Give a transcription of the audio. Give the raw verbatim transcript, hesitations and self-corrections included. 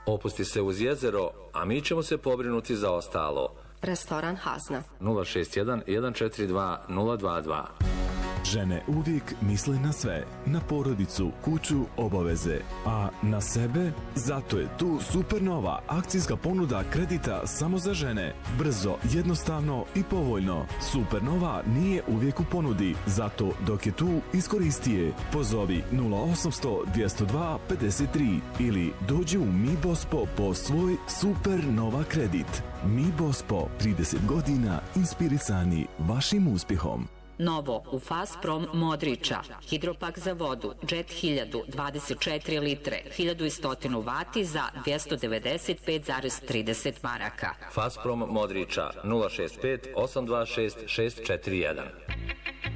Opusti se uz jezero, a mi ćemo se pobrinuti za ostalo. Restoran Hazna. nula šest jedan jedan četiri dva nula dva dva. Žene uvijek misle na sve, na porodicu, kuću, obaveze, a na sebe? Zato je tu Supernova akcijska ponuda kredita samo za žene. Brzo, jednostavno i povoljno. Supernova nije uvijek u ponudi, zato dok je tu, iskoristi je. Pozovi nula osamsto dvjesto dva pedeset tri ili dođi u Mi Bospo po svoj Supernova kredit. Mi Bospo, trideset godina inspirisani vašim uspjehom. Novo u Fasprom Modrića, hidropak za vodu, Jet hiljadu, dvadeset četiri litre, hiljadu sto vati za dvjesto devedeset pet zarez trideset maraka. Fasprom Modrića nula šest pet osam dva šest šest četiri jedan.